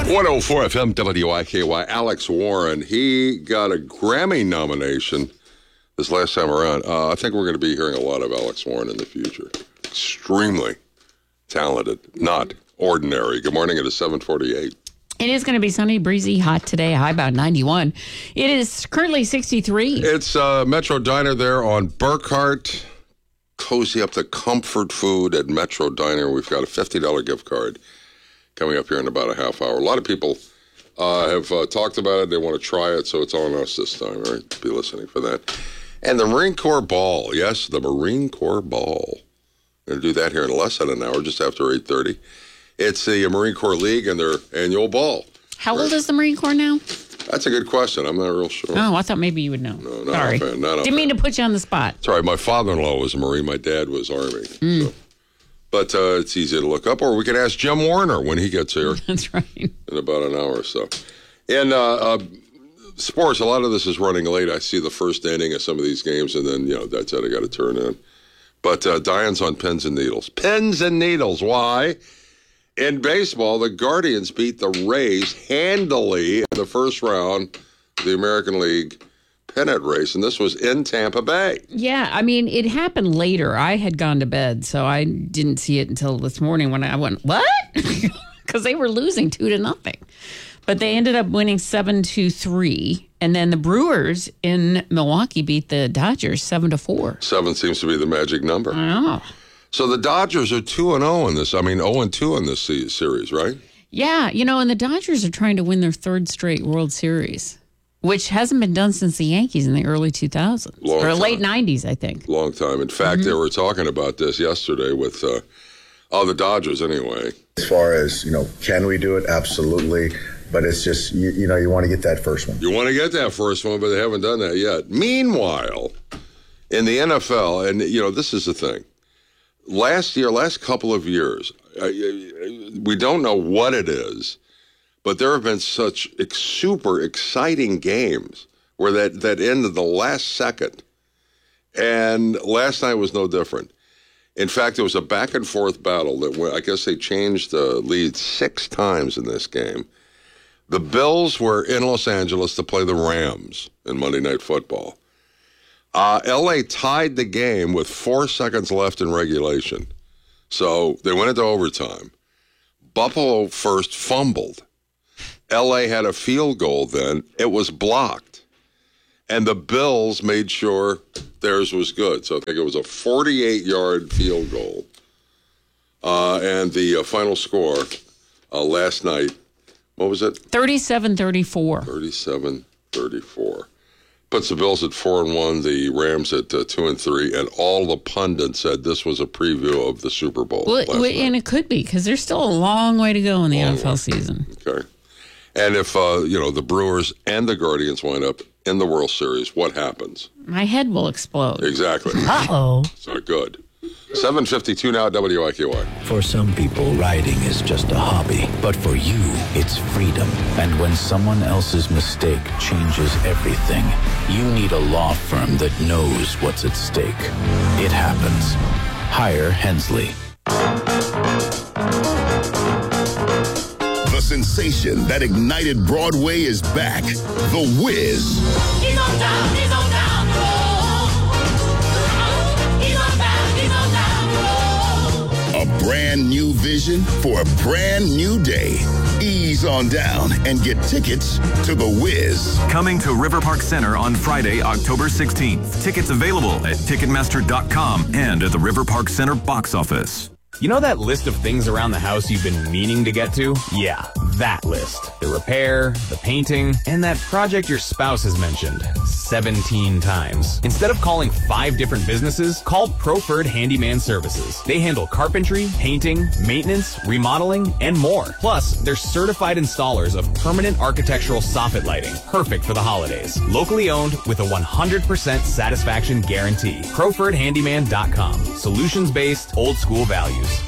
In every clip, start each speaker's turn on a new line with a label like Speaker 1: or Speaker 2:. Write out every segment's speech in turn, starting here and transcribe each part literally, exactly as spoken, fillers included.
Speaker 1: one oh four F M W I K Y. Alex Warren, he got a Grammy nomination this last time around. Uh, I think we're going to be hearing a lot of Alex Warren in the future. Extremely talented, not ordinary. Good morning. It is seven forty-eight.
Speaker 2: It is going to be sunny, breezy, hot today, high about ninety-one. It is currently sixty-three.
Speaker 1: It's uh, Metro Diner there on Burkhart. Cozy up the comfort food at Metro Diner. We've got a fifty dollars gift card coming up here in about a half hour. A lot of people uh, have uh, talked about it. They want to try it, so it's on us this time. All right, be listening for that. And the Marine Corps Ball. Yes, the Marine Corps Ball. We're going to do that here in less than an hour, just after eight thirty. It's the Marine Corps League and their annual ball.
Speaker 2: How old is the Marine Corps now?
Speaker 1: That's a good question. I'm not real sure.
Speaker 2: Oh, I thought maybe you would know.
Speaker 1: No, not
Speaker 2: Sorry.
Speaker 1: offhand, not
Speaker 2: Didn't
Speaker 1: offhand.
Speaker 2: mean to put you on the spot.
Speaker 1: That's right. My father-in-law was a Marine. My dad was Army.
Speaker 2: Mm.
Speaker 1: So. But uh, it's easy to look up. Or we could ask Jim Warner when he gets here.
Speaker 2: That's right.
Speaker 1: In about an hour or so. In uh, uh, sports, a lot of this is running late. I see the first inning of some of these games, and then, you know, that's it. I got to turn in. But uh, Diane's on pins and needles. Pins and needles. Why? In baseball, the Guardians beat the Rays handily in the first round of the American League pennant race, and this was in Tampa Bay.
Speaker 2: Yeah, I mean, it happened later. I had gone to bed, so I didn't see it until this morning when I went, what? Because they were losing two to nothing. But they ended up winning seven to three. And then the Brewers in Milwaukee beat the Dodgers seven to four.
Speaker 1: Seven seems to be the magic number.
Speaker 2: I know.
Speaker 1: So the Dodgers are two and oh in this. I mean, oh and two in this series, right?
Speaker 2: Yeah, you know, and the Dodgers are trying to win their third straight World Series, which hasn't been done since the Yankees in the early two thousands.
Speaker 1: Long
Speaker 2: or
Speaker 1: time.
Speaker 2: late nineties, I think.
Speaker 1: Long time. In fact,
Speaker 2: Mm-hmm.
Speaker 1: they were talking about this yesterday with, uh, oh, the Dodgers anyway.
Speaker 3: As far as, you know, can we do it? Absolutely. But it's just, you, you know, you want to get that first one.
Speaker 1: You want to get that first one, but they haven't done that yet. Meanwhile, in the N F L, and, you know, this is the thing. Last year, last couple of years, uh, we don't know what it is, but there have been such ex- super exciting games where that, that ended the last second. And last night was no different. In fact, it was a back-and-forth battle that went, I guess they changed the lead six times in this game. The Bills were in Los Angeles to play the Rams in Monday Night Football. Uh, L A tied the game with four seconds left in regulation. So they went into overtime. Buffalo first fumbled. L A had a field goal then. It was blocked. And the Bills made sure theirs was good. So I think it was a forty-eight-yard field goal. Uh, and the uh, final score uh, last night, what was it?
Speaker 2: thirty-seven thirty-four.
Speaker 1: thirty-seven thirty-four. Puts the Bills at four and one, the Rams at uh, two and three, and all the pundits said this was a preview of the Super Bowl.
Speaker 2: Well,
Speaker 1: last
Speaker 2: well,
Speaker 1: night.
Speaker 2: and it could be, because there's still a long way to go in the
Speaker 1: Long
Speaker 2: N F L
Speaker 1: way.
Speaker 2: season.
Speaker 1: Okay. And if, uh, you know, the Brewers and the Guardians wind up in the World Series, what happens?
Speaker 2: My head will explode.
Speaker 1: Exactly.
Speaker 2: Uh-oh.
Speaker 1: It's not good. seven fifty-two now at W I K Y.
Speaker 4: For some people, riding is just a hobby. But for you, it's freedom. And when someone else's mistake changes everything, you need a law firm that knows what's at stake. It happens. Hire Hensley.
Speaker 5: The sensation that ignited Broadway is back. The Wiz.
Speaker 6: He's on down, he's on down the road. He's on down, he's on down the road.
Speaker 5: A brand new vision for a brand new day. Ease on down and get tickets to The Wiz.
Speaker 7: Coming to River Park Center on Friday, October sixteenth. Tickets available at Ticketmaster dot com and at the River Park Center box office.
Speaker 8: You know that list of things around the house you've been meaning to get to? Yeah, that list. The repair, the painting, and that project your spouse has mentioned seventeen times. Instead of calling five different businesses, call Proferd Handyman Services. They handle carpentry, painting, maintenance, remodeling, and more. Plus, they're certified installers of permanent architectural soffit lighting, perfect for the holidays. Locally owned with a one hundred percent satisfaction guarantee. Proferd Handyman dot com. Solutions-based, old-school values.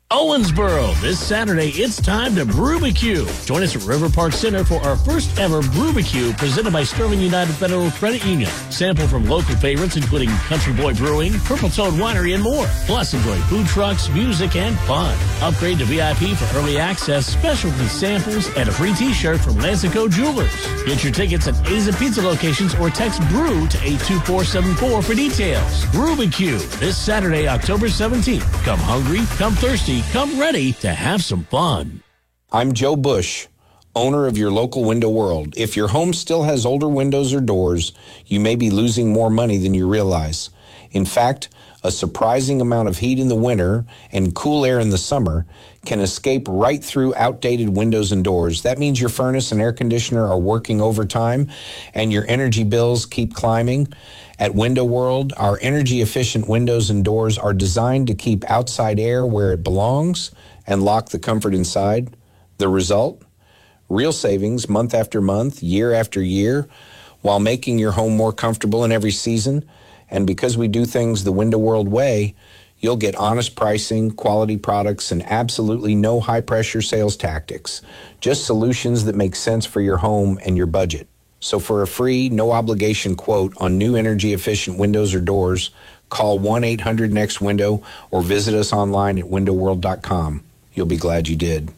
Speaker 9: Owensboro, this Saturday, it's time to Brewbecue. Join us at River Park Center for our first ever Brewbecue presented by Sterling United Federal Credit Union. Sample from local favorites including Country Boy Brewing, Purple Toad Winery, and more. Plus, enjoy food trucks, music, and fun. Upgrade to V I P for early access, specialty samples, and a free t-shirt from Lansico Jewelers. Get your tickets at A's and Pizza locations or text BREW to eight two four seven four for details. Brewbecue, this Saturday, October seventeenth. Come hungry, come thirsty, come ready to have some fun.
Speaker 10: I'm Joe Bush, owner of your local Window World. If your home still has older windows or doors, you may be losing more money than you realize. In fact, a surprising amount of heat in the winter and cool air in the summer can escape right through outdated windows and doors. That means your furnace and air conditioner are working overtime and your energy bills keep climbing. At Window World, our energy-efficient windows and doors are designed to keep outside air where it belongs and lock the comfort inside. The result? Real savings month after month, year after year, while making your home more comfortable in every season. And because we do things the Window World way, you'll get honest pricing, quality products, and absolutely no high-pressure sales tactics. Just solutions that make sense for your home and your budget. So for a free, no-obligation quote on new energy-efficient windows or doors, call one eight hundred next window or visit us online at window world dot com. You'll be glad you did.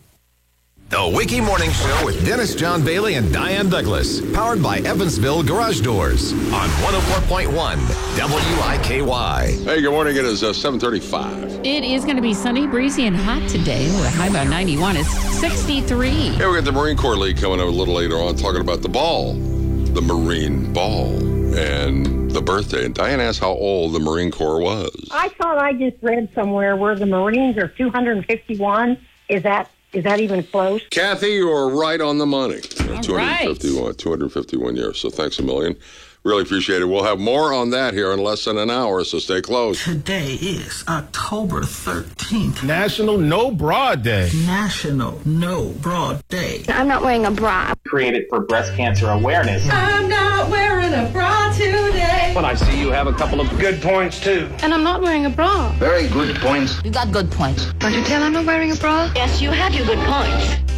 Speaker 11: The Wiki Morning Show with Dennis John Bailey and Diane Douglas. Powered by Evansville Garage Doors on one oh four point one W I K Y.
Speaker 1: Hey, good morning. It is uh, seven thirty-five.
Speaker 2: It is going to be sunny, breezy, and hot today with a high about ninety-one. It's sixty-three.
Speaker 1: Hey, we got the Marine Corps League coming up a little later on talking about the ball, the Marine Ball, and the birthday. And Diane asked how old the Marine Corps was.
Speaker 12: I thought I just read somewhere where the Marines are two hundred fifty-one. Is that is that even close?
Speaker 1: Kathy, you are right on the money.
Speaker 2: All
Speaker 1: two hundred fifty-one, right. two hundred fifty-one years. So thanks a million. Really appreciate it. We'll have more on that here in less than an hour, so stay close.
Speaker 13: Today is October thirteenth.
Speaker 14: National No Bra Day.
Speaker 13: National No Bra Day.
Speaker 15: I'm not wearing a bra.
Speaker 16: Created for breast cancer awareness.
Speaker 17: I'm not wearing a bra today.
Speaker 16: But I see you have a couple of good points, too.
Speaker 15: And I'm not wearing a bra.
Speaker 18: Very good points.
Speaker 19: You got good points.
Speaker 15: Don't you tell I'm not wearing a bra?
Speaker 19: Yes, you have your good points.